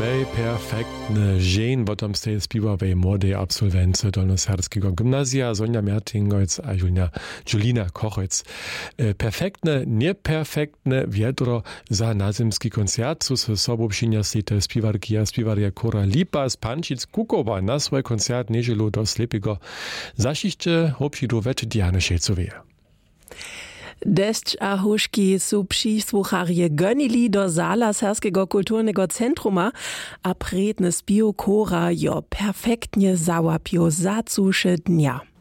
Perfektne žen, potom ste spiewawej młodej absolwentce Dolnoserskiego Gymnazja Sonja Mertingojc a Julina Kochec. Perfektne, nieperfektne wiedro za nazymski koncert su se sobą przyniosli spiewarki a spiewarja Kora Lipa z Pančic Kukowa na swój koncert niedzielu do Slepego. Zašište hopšidu več Diane Šelcoveje. Deszcz a huški su přisłucharje gönili do Sala Serskiego kulturnego centruma, a predne spiju kora jo perfektnie załapio za dnia.